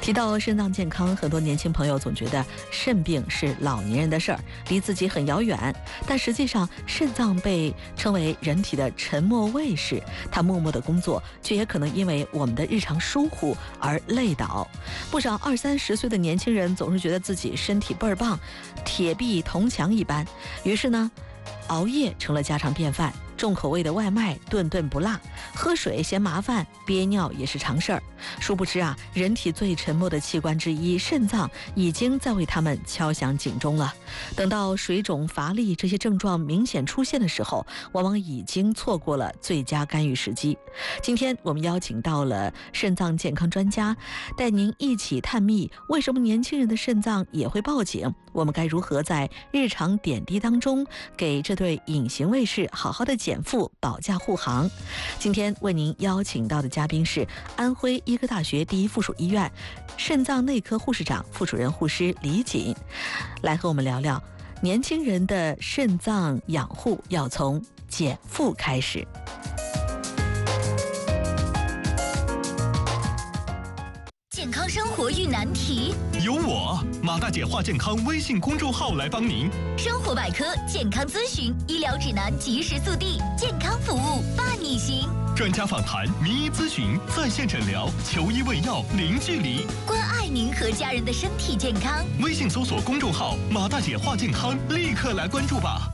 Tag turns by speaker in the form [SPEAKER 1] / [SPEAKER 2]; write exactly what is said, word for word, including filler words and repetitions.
[SPEAKER 1] 提到肾脏健康，很多年轻朋友总觉得肾病是老年人的事儿，离自己很遥远。但实际上，肾脏被称为人体的沉默卫士，它默默的工作，却也可能因为我们的日常疏忽而累倒。不少二三十岁的年轻人总是觉得自己身体倍儿棒，铁壁铜墙一般，于是呢，熬夜成了家常便饭。重口味的外卖顿顿不落，喝水嫌麻烦，憋尿也是常事儿。殊不知啊，人体最沉默的器官之一肾脏已经在为他们敲响警钟了。等到水肿、乏力这些症状明显出现的时候，往往已经错过了最佳干预时机。今天我们邀请到了肾脏健康专家，带您一起探秘为什么年轻人的肾脏也会报警，我们该如何在日常点滴当中给这对隐形卫士好好的减负保驾护航。今天为您邀请到的嘉宾是安徽医科大学第一附属医院肾脏内科护士长、副主任护师李锦，来和我们聊聊年轻人的肾脏养护要从减负开始。
[SPEAKER 2] 健康生活遇难题，
[SPEAKER 3] 由我马大姐话健康微信公众号来帮您。
[SPEAKER 2] 生活百科、健康咨询、医疗指南及时速递，健康服务伴你行。
[SPEAKER 3] 专家访谈、名医咨询、在线诊疗，求医问药零距离，
[SPEAKER 2] 关爱您和家人的身体健康。
[SPEAKER 3] 微信搜索公众号马大姐话健康，立刻来关注吧。